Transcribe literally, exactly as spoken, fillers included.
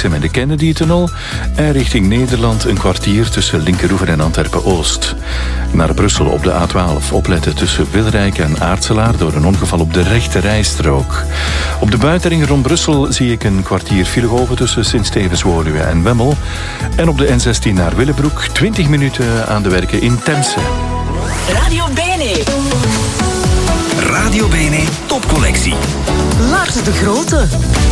Lixem en de Kennedy-tunnel. En richting Nederland een kwartier tussen Linkeroever en Antwerpen-Oost. Naar Brussel op de A twaalf opletten tussen Wilrijk en Aartselaar door een ongeval op de rechte rijstrook. Op de buitenring rond Brussel zie ik een kwartier filehoven tussen Sint-Stevens-Woluwe en Wemmel. En op de N zestien naar Willebroek twintig minuten aan de werken in Temse. Radio Bene. Radio Bene Topcollectie. Lars de Grote.